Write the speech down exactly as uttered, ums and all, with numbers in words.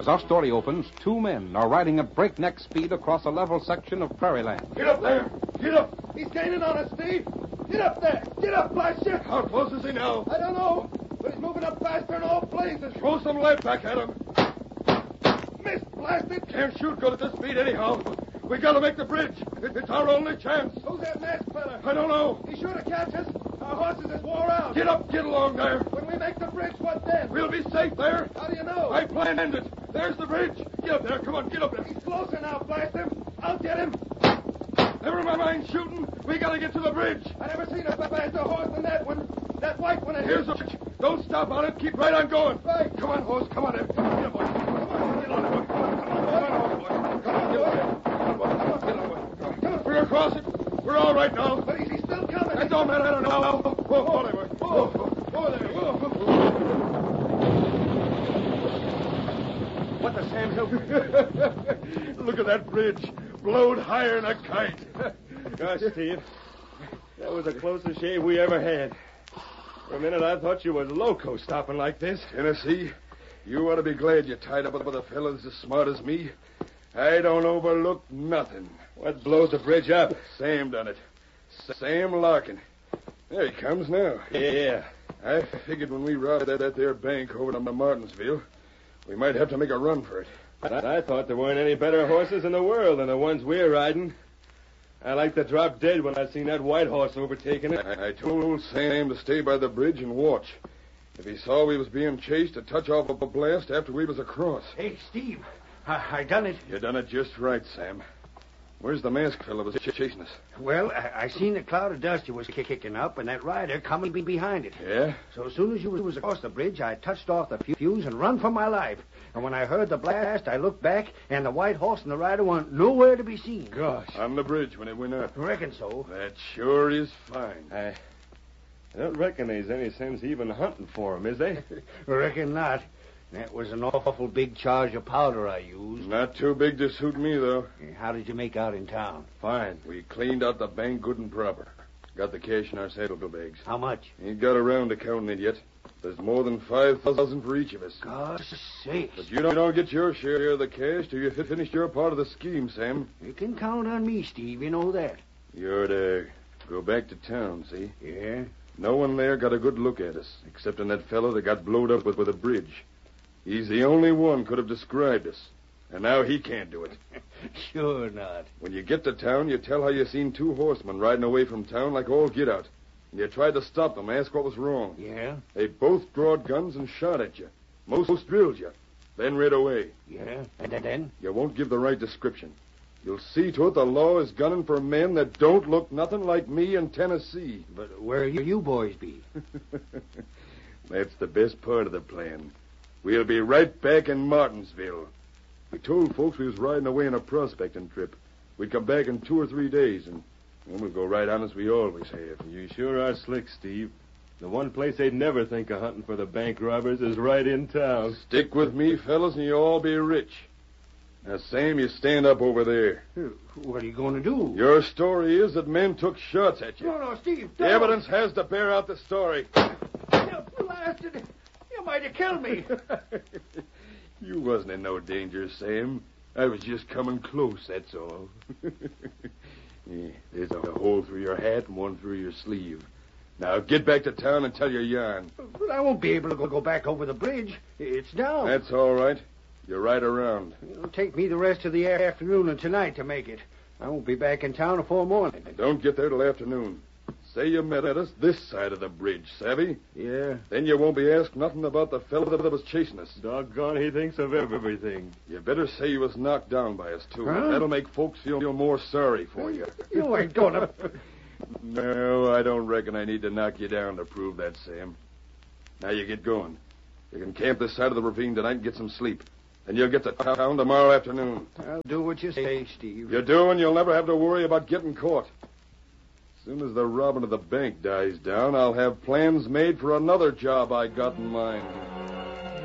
As our story opens, two men are riding at breakneck speed across a level section of prairie land. Get up there! Get up! He's gaining on us, Steve! Get up there! Get up, blast you! How close is he now? I don't know, but he's moving up faster than all blazes. Throw some lead back at him. Missed, blasted! Can't shoot good at this speed anyhow. We gotta make the bridge. It's our only chance. Who's that masked fella? I don't know. He's sure to catch us. Our horses is wore out. Get up, get along there. When we make the bridge, what then? We'll be safe there. How do you know? I planned it. There's the bridge. Get up there. Come on, get up there. He's closer now, blast him. I'll get him. Never mind shooting. We gotta get to the bridge. I never seen a faster horse than that one. That white one. Here's the bridge. Don't stop on it. Keep right on going. Right. Come on, horse. Come on in. Get up, boy. Come on, get on, boy. Come on, boy. Come on, get up there. Come on, boy. Get on, boy. Come on. We're across it. We're all right now. But he's, he's still coming. That don't matter. I don't know. Whoa, whoa, there, boy. Whoa, whoa, there. Whoa, whoa. What the Sam Hill? Look at that bridge. Blowed higher than a kite. Gosh, Steve. That was the closest shave we ever had. For a minute, I thought you was loco stopping like this. Tennessee, you ought to be glad you tied up with a fellow as smart as me. I don't overlook nothing. What blowed the bridge up? Sam done it. Sam Larkin. There he comes now. Yeah. I figured when we robbed that, that there bank over to Martinsville, we might have to make a run for it. I, I thought there weren't any better horses in the world than the ones we're riding. I like to drop dead when I seen that white horse overtaking it. I, I told Sam to stay by the bridge and watch. If he saw we was being chased, to touch off a blast after we was across. Hey, Steve. I, I done it. You done it just right, Sam. Where's the masked fellow was ch- chasing us? Well, I, I seen the cloud of dust you was kicking up and that rider coming be behind it. Yeah? So as soon as you was across the bridge, I touched off the fuse and run for my life. And when I heard the blast, I looked back, and the white horse and the rider weren't nowhere to be seen. Gosh. On the bridge when it went up. Reckon so. That sure is fine. I, I don't reckon there's any sense even hunting for him, is there? Reckon not. That was an awful big charge of powder I used. Not too big to suit me, though. How did you make out in town? Fine. We cleaned out the bank good and proper. Got the cash in our saddlebags. How much? Ain't got around to counting it yet. There's more than five thousand for each of us. Gosh sakes. But you don't, you don't get your share of the cash till you fi- finish your part of the scheme, Sam. You can count on me, Steve. You know that. You're to go back to town, see? Yeah? No one there got a good look at us, excepting that fellow that got blowed up with, with a bridge. He's the only one could have described us. And now he can't do it. Sure not. When you get to town, you tell how you seen two horsemen riding away from town like all get out. And you tried to stop them, ask what was wrong. Yeah? They both drawed guns and shot at you. Most drilled you. Then rid away. Yeah? And then? You won't give the right description. You'll see to it the law is gunning for men that don't look nothing like me in Tennessee. But where you, you boys be? That's the best part of the plan. We'll be right back in Martinsville. We told folks we was riding away on a prospecting trip. We'd come back in two or three days, and then we'll go right on as we always have. You sure are slick, Steve. The one place they'd never think of hunting for the bank robbers is right in town. Stick with me, fellas, and you'll all be rich. Now, Sam, you stand up over there. What are you going to do? Your story is that men took shots at you. No, no, Steve, The don't. evidence has to bear out the story. You blasted. You might have killed me. You wasn't in no danger, Sam. I was just coming close, that's all. Yeah, there's a hole through your hat and one through your sleeve. Now, get back to town and tell your yarn. But I won't be able to go, go back over the bridge. It's down. That's all right. You're right around. It'll take me the rest of the afternoon and tonight to make it. I won't be back in town before morning. Don't get there till afternoon. Say you met at us this side of the bridge, savvy? Yeah. Then you won't be asked nothing about the fellow that was chasing us. Doggone, he thinks of everything. You better say you was knocked down by us, too. Huh? That'll make folks feel more sorry for you. You ain't gonna... No, I don't reckon I need to knock you down to prove that, Sam. Now you get going. You can camp this side of the ravine tonight and get some sleep. Then you'll get to town tomorrow afternoon. I'll do what you say, Steve. You do, and you'll never have to worry about getting caught. As soon as the robbing of the bank dies down, I'll have plans made for another job I got in mind.